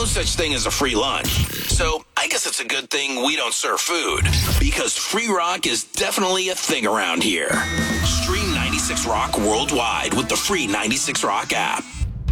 no such thing as a free lunch. So I guess it's a good thing we don't serve food, because free rock is definitely a thing around here. Stream 96 Rock worldwide with the free 96 Rock app.